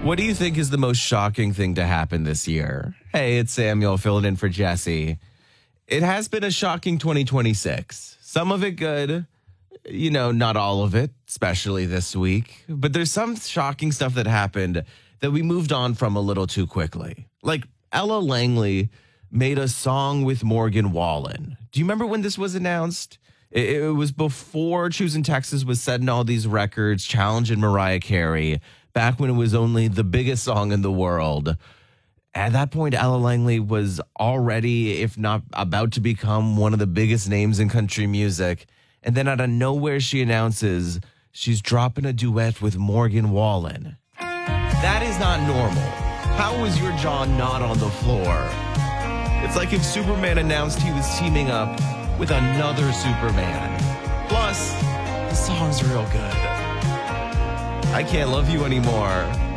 What do you think is the most shocking thing to happen this year? Hey, it's Samuel filling in for Jesse. It has been a shocking 2026. Some of it good, not all of it, especially this week. But there's some shocking stuff that happened that we moved on from a little too quickly. Like Ella Langley made a song with Morgan Wallen. Do you remember when this was announced? It was before Choosing Texas was setting all these records, challenging Mariah Carey, back when it was only the biggest song in the world. At that point, Ella Langley was already, if not about to become one of the biggest names in country music. And then out of nowhere, she announces she's dropping a duet with Morgan Wallen. That is not normal. How was your jaw not on the floor? It's like if Superman announced he was teaming up with another Superman. Plus, the song's real good. I Can't Love You Anymore